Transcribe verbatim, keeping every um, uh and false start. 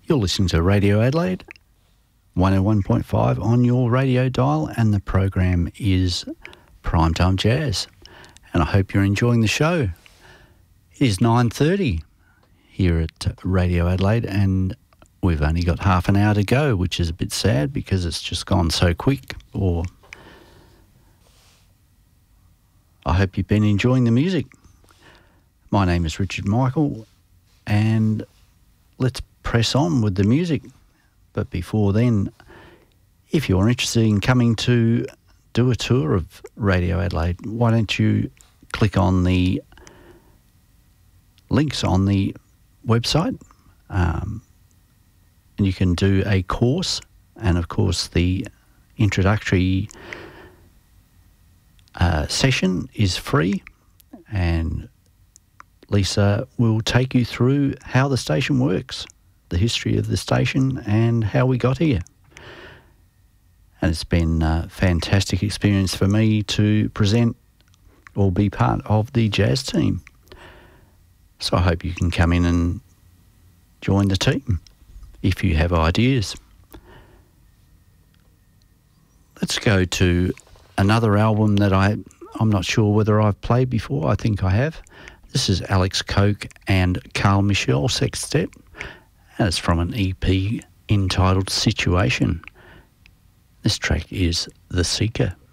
You're listening to Radio Adelaide, one oh one point five on your radio dial, and the program is Primetime Jazz. And I hope you're enjoying the show. It is nine thirty here at Radio Adelaide, and we've only got half an hour to go, which is a bit sad because it's just gone so quick. Or I hope you've been enjoying the music. My name is Richard Michael, and let's press on with the music. But before then, if you're interested in coming to do a tour of Radio Adelaide, why don't you click on the links on the website, um, and you can do a course, and of course the introductory uh, session is free, and Lisa will take you through how the station works, the history of the station, and how we got here. And it's been a fantastic experience for me to present or be part of the jazz team. So I hope you can come in and join the team if you have ideas. Let's go to another album that I, I'm not sure whether I've played before. I think I have. This is Alex Coke and Carl Michel Sextet, and it's from an E P entitled Situation. This track is The Seeker.